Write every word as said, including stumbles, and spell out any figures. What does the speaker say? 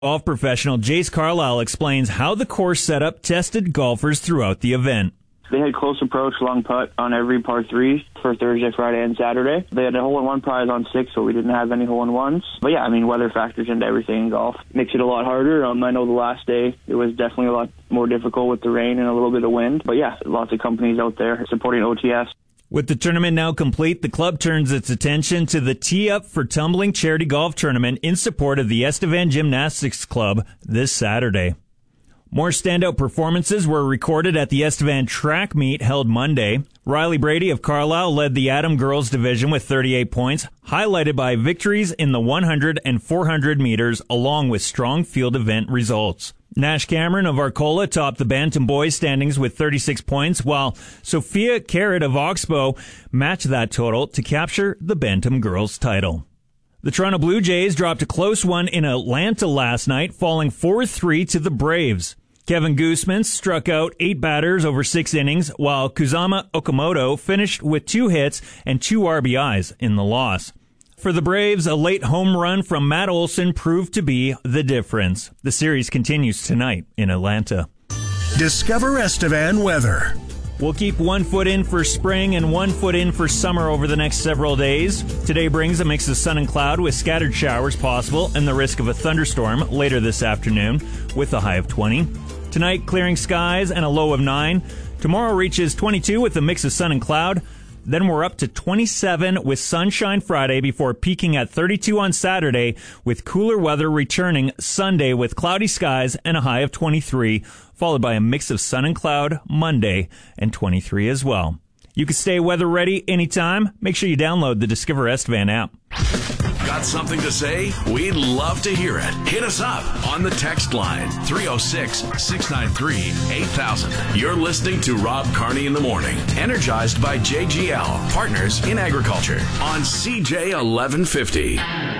Golf professional Jace Carlisle explains how the course setup tested golfers throughout the event. They had close approach, long putt on every par three for Thursday, Friday, and Saturday. They had a hole-in-one prize on six, so we didn't have any hole-in-ones. But yeah, I mean, weather factors into everything in golf. Makes it a lot harder. Um, I know the last day, it was definitely a lot more difficult with the rain and a little bit of wind. But yeah, lots of companies out there supporting O T S. With the tournament now complete, the club turns its attention to the Tee Up for Tumbling charity golf tournament in support of the Estevan Gymnastics Club this Saturday. More standout performances were recorded at the Estevan track meet held Monday. Riley Brady of Carlisle led the Adam girls division with thirty-eight points, highlighted by victories in the one hundred and four hundred meters, along with strong field event results. Nash Cameron of Arcola topped the Bantam boys standings with thirty-six points, while Sophia Carrot of Oxbow matched that total to capture the Bantam girls title. The Toronto Blue Jays dropped a close one in Atlanta last night, falling four three to the Braves. Kevin Gooseman struck out eight batters over six innings, while Kuzama Okamoto finished with two hits and two R B Is in the loss. For the Braves, a late home run from Matt Olson proved to be the difference. The series continues tonight in Atlanta. Discover Estevan weather. We'll keep one foot in for spring and one foot in for summer over the next several days. Today brings a mix of sun and cloud with scattered showers possible and the risk of a thunderstorm later this afternoon with a high of twenty. Tonight, clearing skies and a low of nine. Tomorrow reaches twenty-two with a mix of sun and cloud. Then we're up to twenty-seven with sunshine Friday before peaking at thirty-two on Saturday with cooler weather returning Sunday with cloudy skies and a high of twenty-three, followed by a mix of sun and cloud Monday and twenty-three as well. You can stay weather ready anytime. Make sure you download the Discover Estevan app. Got something to say? We'd love to hear it. Hit us up on the text line three oh six, six nine three, eight thousand. You're listening to Rob Carney in the Morning, energized by J G L, Partners in Agriculture, on C J eleven fifty.